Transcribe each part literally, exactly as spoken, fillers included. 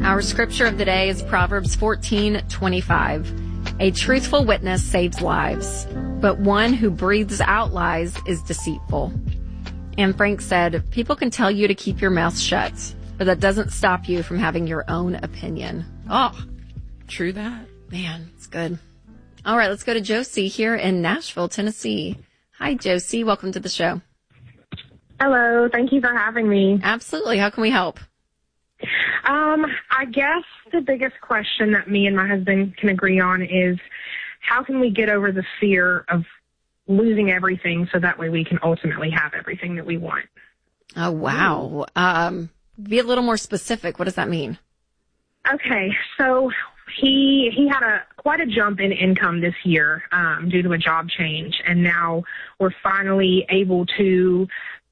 Our scripture of the day is Proverbs fourteen twenty-five. A truthful witness saves lives, but one who breathes out lies is deceitful. Anne Frank said, people can tell you to keep your mouth shut, but that doesn't stop you from having your own opinion. Oh, true that. Man, it's good. All right, let's go to Josie here in Nashville, Tennessee. Hi, Josie. Welcome to the show. Hello. Thank you for having me. Absolutely. How can we help? Um, I guess the biggest question that me and my husband can agree on is how can we get over the fear of losing everything so that way we can ultimately have everything that we want? Oh, wow. Um, be a little more specific. What does that mean? Okay, so he he had a quite a jump in income this year um, due to a job change, and now we're finally able to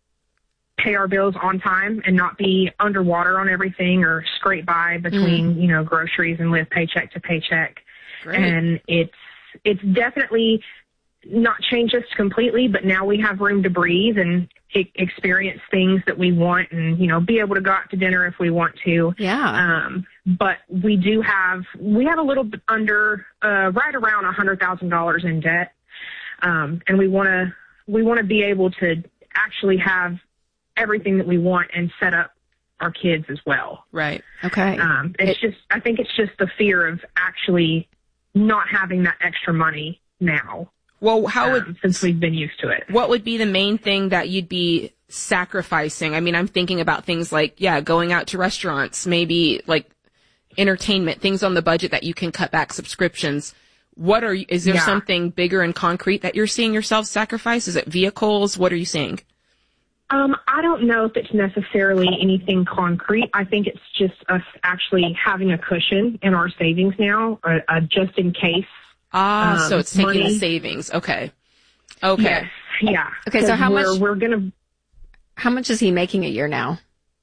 pay our bills on time and not be underwater on everything or scrape by between, mm. you know, groceries and live paycheck to paycheck. Great. And it's, it's definitely not changed us completely, but now we have room to breathe and e- experience things that we want and, you know, be able to go out to dinner if we want to. Yeah. Um, but we do have, we have a little bit under, uh, right around a hundred thousand dollars in debt. Um, and we want to, we want to be able to actually have everything that we want and set up our kids as well. Right. Okay. Um, it's it, just, I think it's just the fear of actually not having that extra money now. Well, how would, um, since we've been used to it. What would be the main thing that you'd be sacrificing? I mean, I'm thinking about things like, yeah, going out to restaurants, maybe like entertainment, things on the budget that you can cut back, subscriptions. What are you, is there yeah. something bigger and concrete that you're seeing yourself sacrifice? Is it vehicles? What are you seeing? Um, I don't know if it's necessarily anything concrete. I think it's just us actually having a cushion in our savings now, uh, uh, just in case. Ah, um, so it's taking money. the savings. Okay. Okay. Yes. Yeah. Okay. So how we're, much? We're gonna. How much is he making a year now?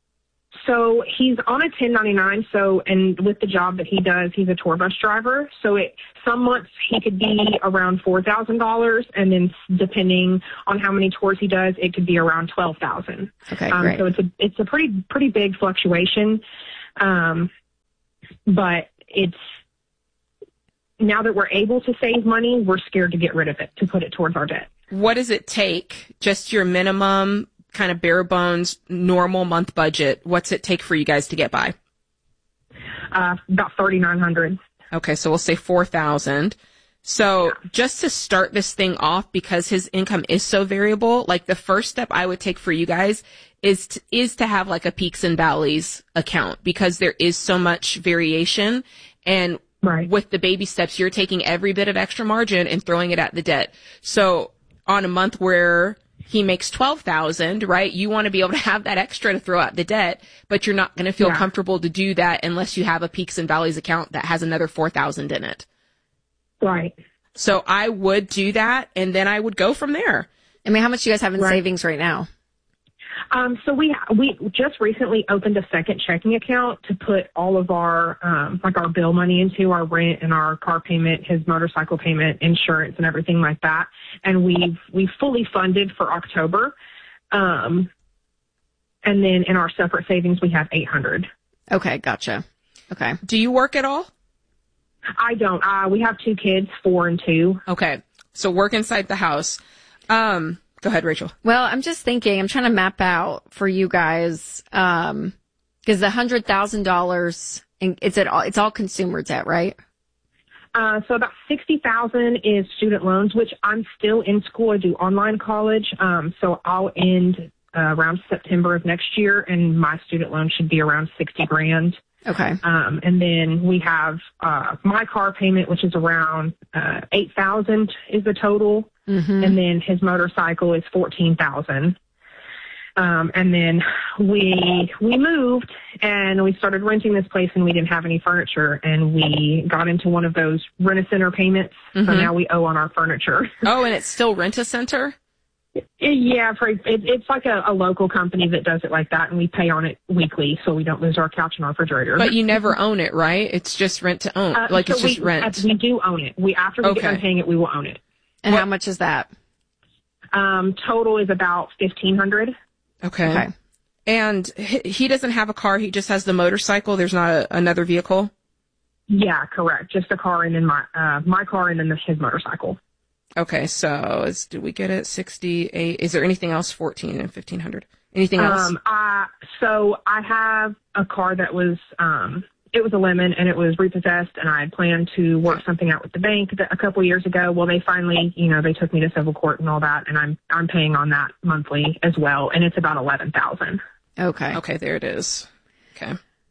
So he's on a ten ninety-nine. So, and with the job that he does, he's a tour bus driver. So it, some months he could be around four thousand dollars. And then depending on how many tours he does, it could be around twelve thousand. Okay, um, great. So it's a, it's a pretty, pretty big fluctuation. Um, but it's, now that we're able to save money, we're scared to get rid of it, to put it towards our debt. What does it take? Just your minimum kind of bare bones, normal month budget. What's it take for you guys to get by? Uh, about thirty-nine hundred. Okay. So we'll say four thousand. So yeah. just to start this thing off, because his income is so variable, like the first step I would take for you guys is to, is to have like a peaks and valleys account, because there is so much variation. And right. with the baby steps, you're taking every bit of extra margin and throwing it at the debt. So on a month where he makes twelve thousand, right? You want to be able to have that extra to throw out the debt, but you're not going to feel yeah. comfortable to do that unless you have a peaks and valleys account that has another four thousand in it. Right. So I would do that, and then I would go from there. I mean, how much do you guys have in right. savings right now? Um, so we we just recently opened a second checking account to put all of our um, like our bill money into, our rent and our car payment, his motorcycle payment, insurance, and everything like that. And we've we fully funded for October. Um, and then in our separate savings, we have eight hundred. Okay, gotcha. Okay. Do you work at all? I don't. Uh, we have two kids, four and two. Okay, so work inside the house. Um. Go ahead, Rachel. Well, I'm just thinking, I'm trying to map out for you guys, um, because the hundred thousand dollars, it's at all, it's all consumer debt, right? Uh, so about sixty thousand is student loans, which I'm still in school. I do online college. Um, so I'll end uh, around September of next year, and my student loan should be around sixty grand. Okay. Um, and then we have uh, my car payment, which is around uh, eight thousand is the total. Mm-hmm. And then his motorcycle is fourteen thousand. Um, and then we, we moved and we started renting this place, and we didn't have any furniture, and we got into one of those Rent-A-Center payments. Mm-hmm. So now we owe on our furniture. Oh, and it's still Rent-A-Center? Yeah, for, it, it's like a, a local company that does it like that, and we pay on it weekly so we don't lose our couch and our refrigerator. But you never own it, right? It's just rent to own. Uh, like so it's just we, rent. We do own it. We After we okay. get done paying it, we will own it. And what? How much is that? Um, total is about fifteen hundred. Okay. Okay. And he he doesn't have a car. He just has the motorcycle. There's not a, another vehicle. Yeah, correct. Just a car and then my uh, my car and then the, his motorcycle. Okay, so is, did we get it? sixty-eight. Is there anything else? fourteen and fifteen hundred. Anything else? Um, I, so I have a car that was, um, it was a lemon and it was repossessed, and I had planned to work something out with the bank a couple of years ago. Well, they finally, you know, they took me to civil court and all that, and I'm I'm paying on that monthly as well, and it's about eleven thousand. Okay. Okay, there it is. Okay.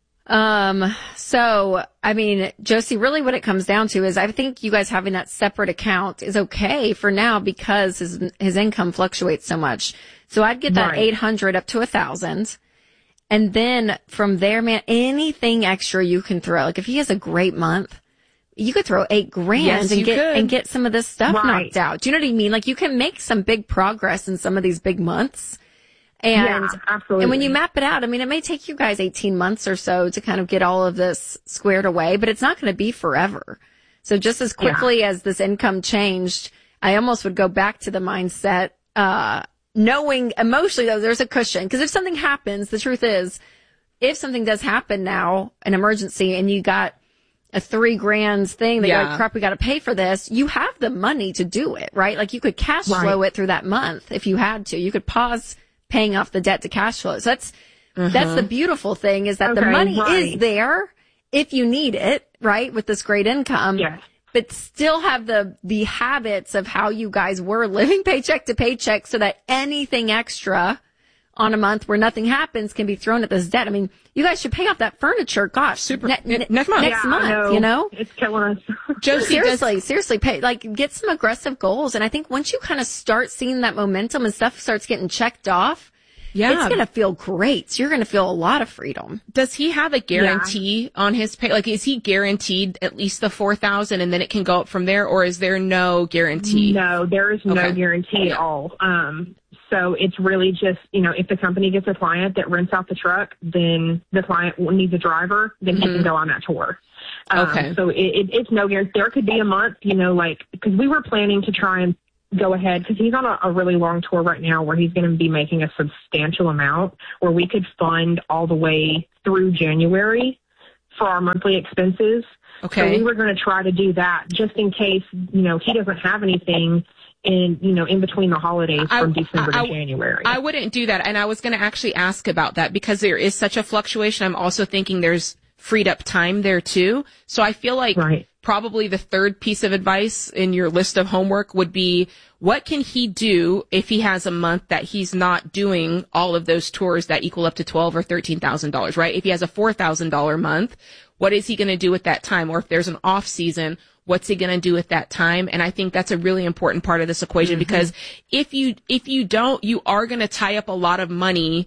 Um, so, I mean, Josie, really what it comes down to is I think you guys having that separate account is okay for now because his, his income fluctuates so much. So I'd get that Right. eight hundred up to a thousand. And then from there, man, anything extra you can throw, like if he has a great month, you could throw eight grand Yes, and you get, could. and get some of this stuff Right. knocked out. Do you know what I mean? Like you can make some big progress in some of these big months. And, Yeah, absolutely. and when you map it out, I mean, it may take you guys eighteen months or so to kind of get all of this squared away, but it's not going to be forever. So just as quickly as this income changed, I almost would go back to the mindset, uh, knowing emotionally though, there's a cushion. Cause if something happens, the truth is, if something does happen now, an emergency, and you got a three grand thing that you're Yeah. like, crap, we got to pay for this. You have the money to do it, right? Like you could cash Right. flow it through that month if you had to. You could pause paying off the debt to cash flow. So that's, that's the beautiful thing is that the Okay, money right. is there if you need it, right? With this great income. Yes. But still have the, the habits of how you guys were living paycheck to paycheck so that anything extra on a month where nothing happens can be thrown at this debt. I mean, you guys should pay off that furniture. Gosh, Super. ne- Ne- ne- next month. Next Yeah, I month, know. you know? It's killing us. Josie, does, Seriously, seriously, pay, like, get some aggressive goals. And I think once you kind of start seeing that momentum and stuff starts getting checked off, yeah. it's going to feel great. So you're going to feel a lot of freedom. Does he have a guarantee on his pay? Like, is he guaranteed at least the four thousand and then it can go up from there, or is there no guarantee? No, there is no Okay. guarantee at all. Um, so it's really just, you know, if the company gets a client that rents out the truck, then the client needs a driver, then he can go on that tour. Um, Okay. So it, it, it's no guarantee. There could be a month, you know, like, because we were planning to try and go ahead, because he's on a, a really long tour right now where he's going to be making a substantial amount, where we could fund all the way through January for our monthly expenses. Okay. So we were going to try to do that just in case, you know, he doesn't have anything in, you know, in between the holidays I- from December to I- January. I wouldn't do that. And I was going to actually ask about that because there is such a fluctuation. I'm also thinking there's freed up time there too. So I feel like Right. probably the third piece of advice in your list of homework would be what can he do if he has a month that he's not doing all of those tours that equal up to twelve or thirteen thousand dollars, right? If he has a four thousand dollars month, what is he going to do with that time? Or if there's an off season, what's he going to do with that time? And I think that's a really important part of this equation because if you, if you don't, you are going to tie up a lot of money,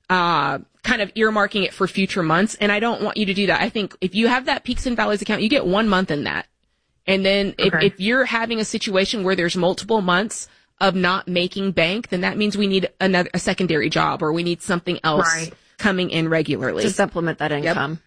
uh, kind of earmarking it for future months. And I don't want you to do that. I think if you have that peaks and valleys account, you get one month in that. And then if, Okay. if you're having a situation where there's multiple months of not making bank, then that means we need another, a secondary job or we need something else Right. coming in regularly. To supplement that income.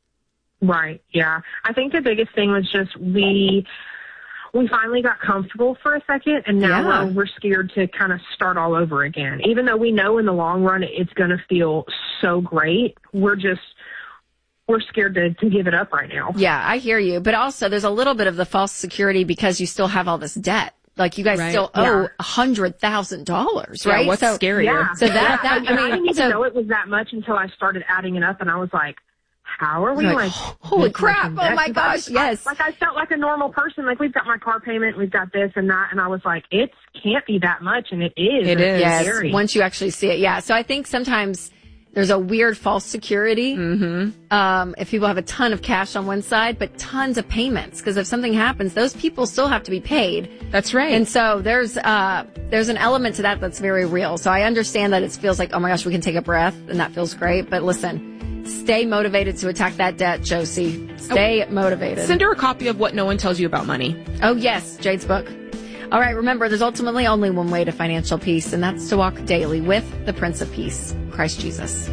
Right. Yeah. I think the biggest thing was just we we finally got comfortable for a second, and now Yeah. we're, we're scared to kind of start all over again. Even though we know in the long run it's going to feel so great, we're just we're scared to, to give it up right now. Yeah, I hear you. But also there's a little bit of the false security because you still have all this debt. Like you guys Right. still Yeah. owe a hundred thousand dollars, Yeah, right? what's so, scarier? Yeah. So that, that, Yeah, I I mean, didn't even so, know it was that much until I started adding it up, and I was like, how are we You're like, like, holy this crap, much in oh debt? my 'Cause I gosh, was- yes. Like I felt like a normal person. Like we've got my car payment, we've got this and that, and I was like, it can't be that much, and it is. It and it's is. yes, scary. once you actually see it. Yeah. So I think sometimes there's a weird false security. Mm-hmm. Um, if people have a ton of cash on one side, but tons of payments. Cause if something happens, those people still have to be paid. That's right. And so there's, uh, there's an element to that that's very real. So I understand that it feels like, oh my gosh, we can take a breath and that feels great. But listen, stay motivated to attack that debt, Josie. Stay motivated. Send her a copy of What No One Tells You About Money. Oh yes, Jade's book. All right, remember, there's ultimately only one way to financial peace, and that's to walk daily with the Prince of Peace, Christ Jesus.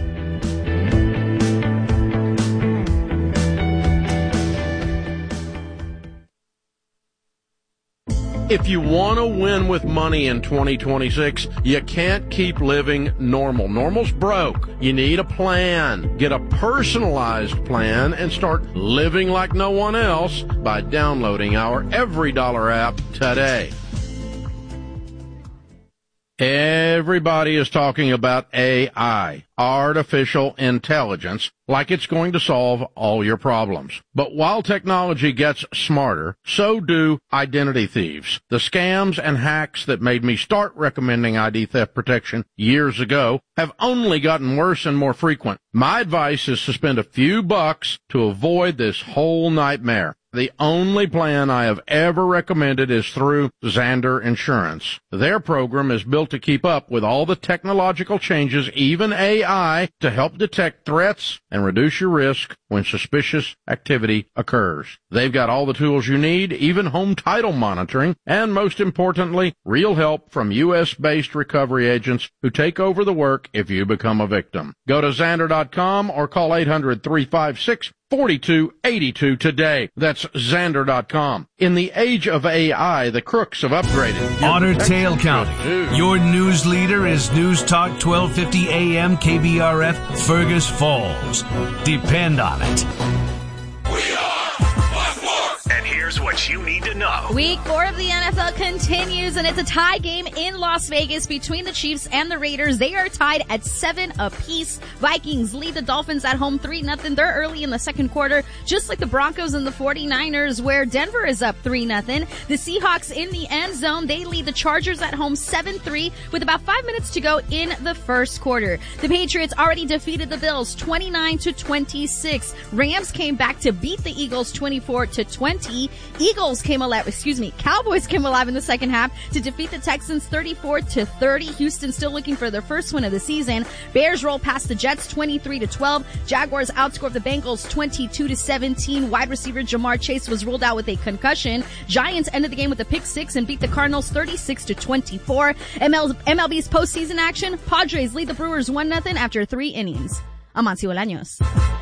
If you want to win with money in twenty twenty-six, you can't keep living normal. Normal's broke. You need a plan. Get a personalized plan and start living like no one else by downloading our Every Dollar app today. Everybody is talking about A I, artificial intelligence, like it's going to solve all your problems. But while technology gets smarter, so do identity thieves. The scams and hacks that made me start recommending I D theft protection years ago have only gotten worse and more frequent. My advice is to spend a few bucks to avoid this whole nightmare. The only plan I have ever recommended is through Zander Insurance. Their program is built to keep up with all the technological changes, even A I, to help detect threats and reduce your risk when suspicious activity occurs. They've got all the tools you need, even home title monitoring, and most importantly, real help from U S-based recovery agents who take over the work if you become a victim. Go to Zander dot com or call eight hundred, three five six, four two eight two today. That's Zander dot com. In the age of A I, the crooks have upgraded. Otter Tail County. Your news leader is News Talk twelve fifty A M K B R F Fergus Falls. Depend on it. And here's what you need to know. Week four of the N F L continues, and it's a tie game in Las Vegas between the Chiefs and the Raiders. They are tied at seven apiece. Vikings lead the Dolphins at home three nothing. They're early in the second quarter, just like the Broncos and the forty-niners, where Denver is up three nothing. The Seahawks in the end zone. They lead the Chargers at home seven three with about five minutes to go in the first quarter. The Patriots already defeated the Bills twenty-nine to twenty-six. Rams came back to beat the Eagles twenty-four to twenty. Eagles came alive, excuse me, Cowboys came alive in the second half to defeat the Texans thirty-four to thirty. Houston still looking for their first win of the season. Bears roll past the Jets twenty-three to twelve. Jaguars outscored the Bengals twenty-two to seventeen. Wide receiver Jamar Chase was ruled out with a concussion. Giants ended the game with a pick six and beat the Cardinals thirty-six to twenty-four. M L B's postseason action. Padres lead the Brewers one nothing after three innings. Amancio Bolaños.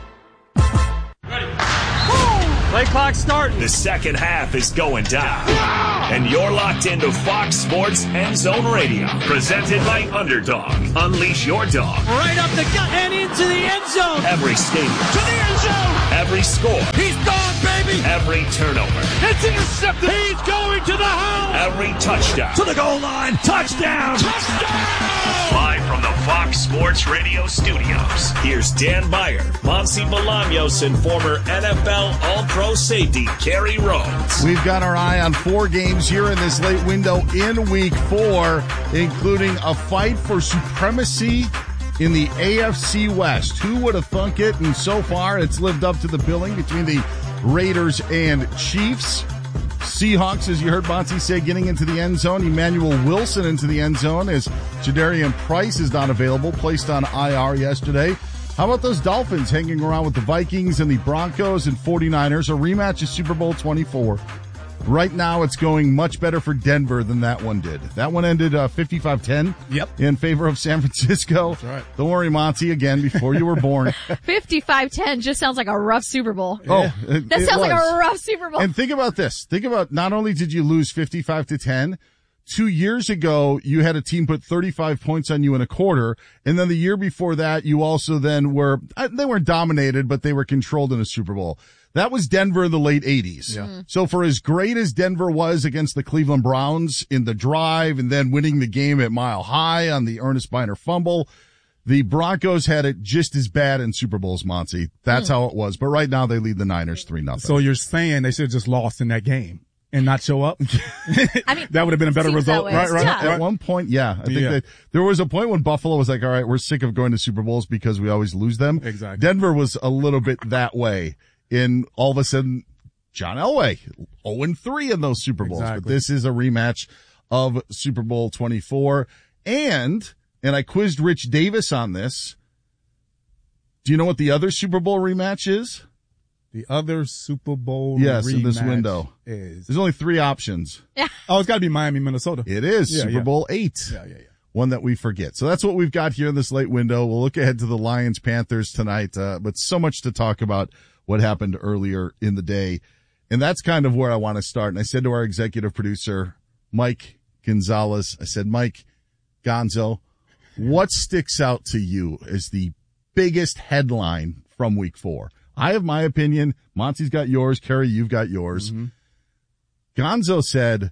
Play clock starting. The second half is going down. And you're locked into Fox Sports End Zone Radio. Presented by Underdog. Unleash your dog. Right up the gut and into the end zone. Every stadium. To the end zone. Every score. He's gone, baby. Every turnover. It's intercepted. He's going to the house. Every touchdown. To the goal line. Touchdown. Touchdown. Live from the Fox Sports Radio studios. Here's Dan Beyer, Monsi Bolaños, and former N F L All-Pro safety Kerry Rhodes. We've got our eye on four games here in this late window in week four, including a fight for supremacy in the A F C West. Who would have thunk it? And so far, it's lived up to the billing between the Raiders and Chiefs. Seahawks, as you heard Bonsi say, getting into the end zone. Emmanuel Wilson into the end zone as Jadarian Price is not available, placed on I R yesterday. How about those Dolphins hanging around with the Vikings and the Broncos and forty-niners? A rematch of Super Bowl twenty-four. Right now, it's going much better for Denver than that one did. That one ended uh, fifty-five ten yep. in favor of San Francisco. That's right. Don't worry, Monty, again, before you were born. fifty-five ten just sounds like a rough Super Bowl. Oh, it, that it sounds was. like a rough Super Bowl. And think about this. Think about, not only did you lose fifty-five to ten, two years ago, you had a team put thirty-five points on you in a quarter. And then the year before that, you also then were, they weren't dominated, but they were controlled in a Super Bowl. That was Denver in the late eighties. Yeah. Mm-hmm. So for as great as Denver was against the Cleveland Browns in the drive and then winning the game at Mile High on the Ernest Biner fumble, the Broncos had it just as bad in Super Bowls, Monty. That's mm. how it was. But right now they lead the Niners three nothing. So you're saying they should have just lost in that game and not show up? I mean, that would have been a better result. Right, right. Yeah. At one point, yeah. I think yeah. that there was a point when Buffalo was like, all right, we're sick of going to Super Bowls because we always lose them. Exactly. Denver was a little bit that way. In all of a sudden, John Elway, oh and three in those Super Bowls. Exactly. But this is a rematch of Super Bowl twenty-four. And, and I quizzed Rich Davis on this. Do you know what the other Super Bowl rematch is? The other Super Bowl yes, rematch in this window. Is. There's only three options. Yeah. Oh, it's got to be Miami, Minnesota. It is yeah, Super yeah. Bowl eight. Yeah, yeah, yeah. One that we forget. So that's what we've got here in this late window. We'll look ahead to the Lions Panthers tonight, uh, but so much to talk about what happened earlier in the day. And that's kind of where I want to start. And I said to our executive producer, Mike Gonzalez. I said, Mike Gonzo, what sticks out to you as the biggest headline from week four? I have my opinion. Monty's got yours. Kerry, you've got yours. Mm-hmm. Gonzo said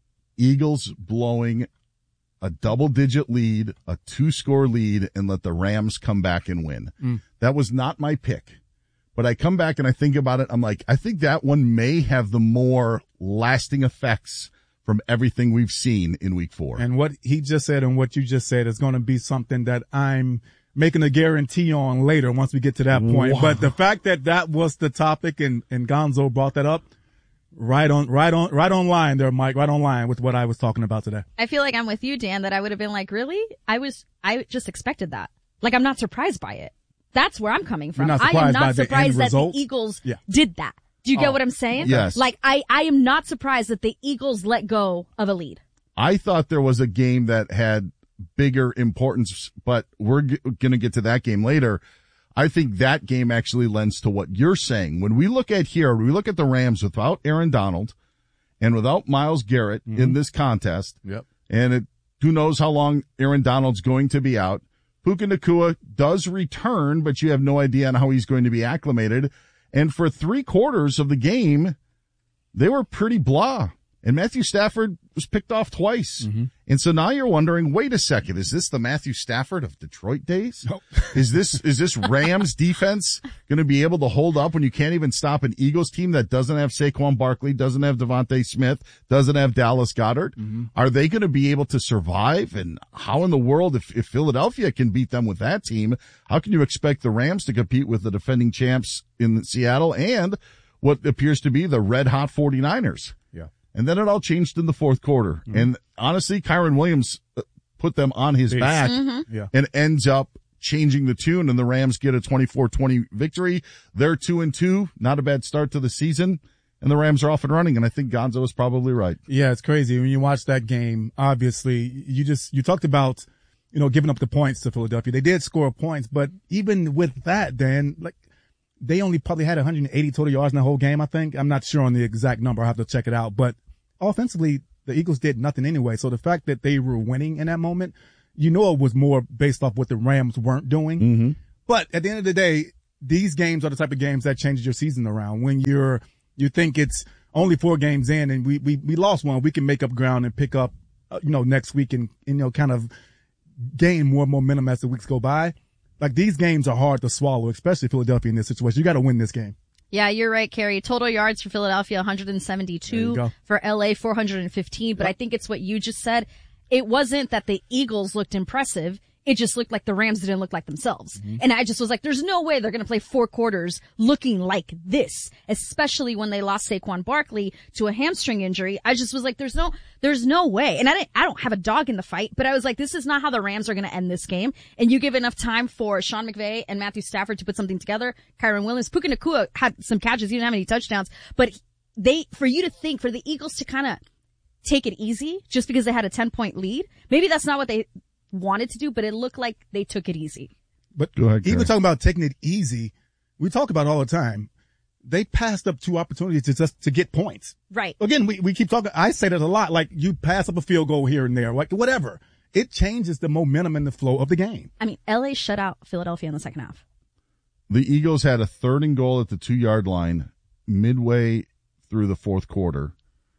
Eagles blowing a double-digit lead, a two-score lead, and let the Rams come back and win. Mm. That was not my pick. But I come back and I think about it. I'm like, I think that one may have the more lasting effects from everything we've seen in week four. And what he just said and what you just said is going to be something that I'm making a guarantee on later once we get to that point. Wow. But the fact that that was the topic and, and Gonzo brought that up, right on, right on, right on line there, Mike, right on line with what I was talking about today. I feel like I'm with you, Dan, that I would have been like, really? I was, I just expected that. Like, I'm not surprised by it. That's where I'm coming from. I am not surprised that the Eagles yeah. did that. Do you oh, get what I'm saying? Yes. Like, I, I am not surprised that the Eagles let go of a lead. I thought there was a game that had bigger importance, but we're g- going to get to that game later. I think that game actually lends to what you're saying. When we look at here, we look at the Rams without Aaron Donald and without Myles Garrett mm-hmm. in this contest. Yep. And it, who knows how long Aaron Donald's going to be out. Puka Nacua does return, but you have no idea on how he's going to be acclimated. And for three quarters of the game, they were pretty blah. And Matthew Stafford was picked off twice. Mm-hmm. And so now you're wondering, wait a second, is this the Matthew Stafford of Detroit days? Nope. Is this, is this Rams defense going to be able to hold up when you can't even stop an Eagles team that doesn't have Saquon Barkley, doesn't have Devontae Smith, doesn't have Dallas Goedert? Mm-hmm. Are they going to be able to survive? And how in the world, if, if Philadelphia can beat them with that team, how can you expect the Rams to compete with the defending champs in Seattle and what appears to be the red hot 49ers? Yeah. And then it all changed in the fourth quarter. Mm-hmm. And honestly, Kyron Williams put them on his Peace. back mm-hmm. yeah. and ends up changing the tune, and the Rams get a twenty-four twenty victory. They're two and two. Not a bad start to the season. And the Rams are off and running, and I think Gonzo is probably right. Yeah, it's crazy. When you watch that game, obviously, you just, you talked about, you know, giving up the points to Philadelphia. They did score points, but even with that, Dan, like, they only probably had one hundred eighty total yards in the whole game, I think. I'm not sure on the exact number. I'll have to check it out. But offensively, the Eagles did nothing anyway. So the fact that they were winning in that moment, you know, it was more based off what the Rams weren't doing. Mm-hmm. But at the end of the day, these games are the type of games that changes your season around. When you're, you think it's only four games in and we, we, we lost one, we can make up ground and pick up, uh, you know, next week and, and, you know, kind of gain more momentum as the weeks go by. Like, these games are hard to swallow, especially Philadelphia in this situation. You got to win this game. Yeah, you're right, Carrie. Total yards for Philadelphia, one hundred seventy-two. For L A, four hundred fifteen. But yep. I think it's what you just said. It wasn't that the Eagles looked impressive. It just looked like the Rams didn't look like themselves. Mm-hmm. And I just was like, there's no way they're going to play four quarters looking like this, especially when they lost Saquon Barkley to a hamstring injury. I just was like, there's no, there's no way. And I didn't, I don't have a dog in the fight, but I was like, this is not how the Rams are going to end this game. And you give enough time for Sean McVay and Matthew Stafford to put something together. Kyron Williams, Puka Nacua had some catches. He didn't have any touchdowns, but they, for you to think, for the Eagles to kind of take it easy just because they had a ten point lead, maybe that's not what they wanted to do, but it looked like they took it easy. But Go ahead, even talking about taking it easy, we talk about it all the time. They passed up two opportunities to just to get points. Right. Again, we, we keep talking. I say that a lot. Like, you pass up a field goal here and there, like whatever. It changes the momentum and the flow of the game. I mean, L A shut out Philadelphia in the second half. The Eagles had a third and goal at the two yard line midway through the fourth quarter.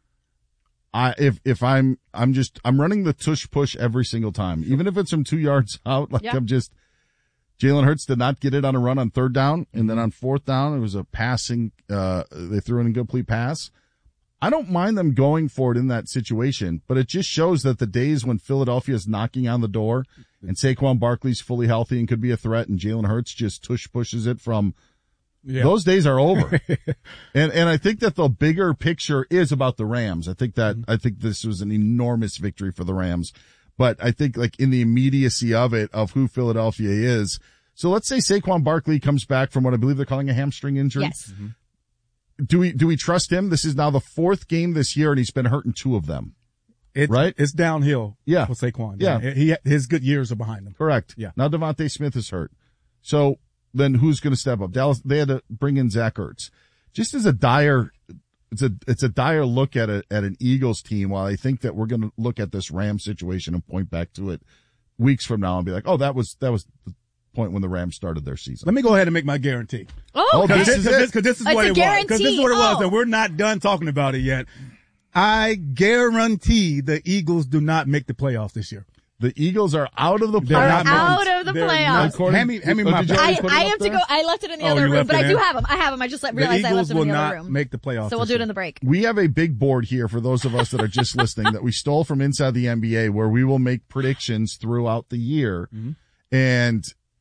I, if, if I'm, I'm just, I'm running the tush push every single time, even if it's from two yards out. Like, yeah. I'm just, Jalen Hurts did not get it on a run on third down. And then on fourth down, it was a passing, uh, they threw in a incomplete pass. I don't mind them going for it in that situation, but it just shows that the days when Philadelphia is knocking on the door and Saquon Barkley's fully healthy and could be a threat and Jalen Hurts just tush pushes it from, yeah. Those days are over. and, and I think that the bigger picture is about the Rams. I think that, mm-hmm. I think this was an enormous victory for the Rams, but I think like in the immediacy of it, of who Philadelphia is. So let's say Saquon Barkley comes back from what I believe they're calling a hamstring injury. Yes. Mm-hmm. Do we, do we trust him? This is now the fourth game this year and he's been hurt in two of them. It, right? It's downhill. Yeah. For Saquon. Yeah. He, his good years are behind him. Correct. Yeah. Now Devontae Smith is hurt. So then who's going to step up? Dallas, they had to bring in Zach Ertz. Just as a dire it's a it's a dire look at a at an Eagles team. While I think that we're going to look at this Rams situation and point back to it weeks from now and be like, oh, that was that was the point when the Rams started their season. Let me go ahead and make my guarantee. Oh, because okay. this, this, this, this is It's what a it was. Because this is what it was, guarantee. and we're not done talking about it yet. I guarantee the Eagles do not make the playoffs this year. The Eagles are out of the They're playoffs. not out making- of the they're playoffs. not- Hand me, hand me Oh, my did you ballot. already I, put it I up have to there? go. I left it in the Oh, other you room, left but it I in? do have them. I have them. I just The realized I Eagles left them will in the not other room. make the playoffs. So we'll this do it year. in the break. We have a big board here for those of us that are just listening that we stole from Inside the N B A, where we will make predictions throughout the year. Mm-hmm. And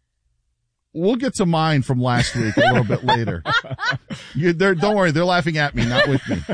we'll get to mine from last week a little bit later. You, they're, don't worry, they're laughing at me, not with me.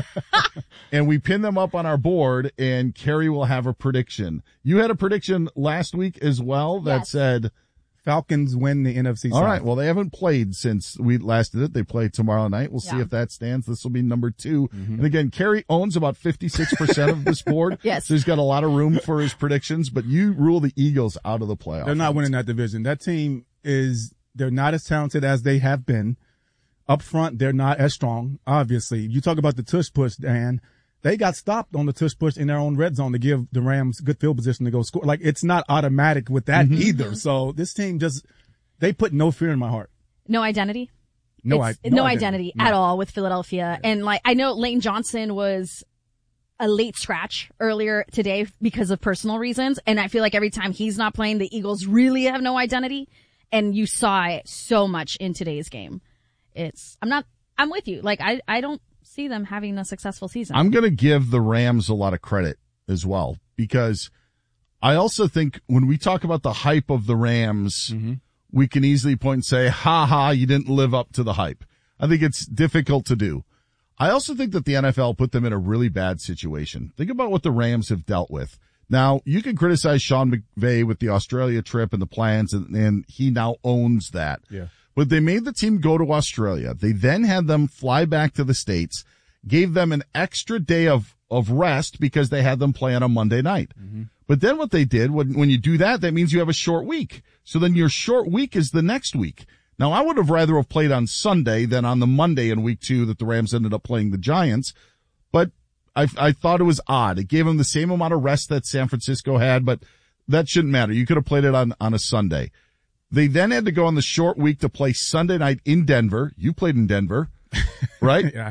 And we pin them up on our board, and Carrie will have a prediction. You had a prediction last week as well that Yes. said Falcons win the N F C South. all right. Well, they haven't played since we last did it. They play tomorrow night. We'll see Yeah. if that stands. This will be number two. And again, Kerry owns about fifty-six percent of this board. Yes. So he's got a lot of room for his predictions, but you rule the Eagles out of the playoffs. They're not winning that division. That team is, they're not as talented as they have been. Up front, they're not as strong, obviously. You talk about the tush push, Dan. They got stopped on the tush push in their own red zone to give the Rams good field position to go score. Like, it's not automatic with that Mm-hmm. either. So this team just, they put no fear in my heart. No identity. No, It's- I, no, identity, No. at all with Philadelphia. And like, I know Lane Johnson was a late scratch earlier today because of personal reasons. And I feel like every time he's not playing, the Eagles really have no identity. And you saw it so much in today's game. It's, I'm not, I'm with you. Like, I, I don't see them having a successful season. I'm going to give the Rams a lot of credit as well, because I also think when we talk about the hype of the Rams, Mm-hmm. we can easily point and say, ha ha, you didn't live up to the hype. I think it's difficult to do. I also think that the N F L put them in a really bad situation. Think about what the Rams have dealt with. Now, you can criticize Sean McVay with the Australia trip and the plans, and, and he now owns that. Yeah. But they made the team go to Australia. They then had them fly back to the States, gave them an extra day of, of rest because they had them play on a Monday night. Mm-hmm. But then what they did, when, when you do that, that means you have a short week. So then your short week is the next week. Now, I would have rather have played on Sunday than on the Monday in week two that the Rams ended up playing the Giants. But I, I thought it was odd. It gave them the same amount of rest that San Francisco had, but that shouldn't matter. You could have played it on, on a Sunday. They then had to go on the short week to play Sunday night in Denver. You played in Denver, right? Yeah,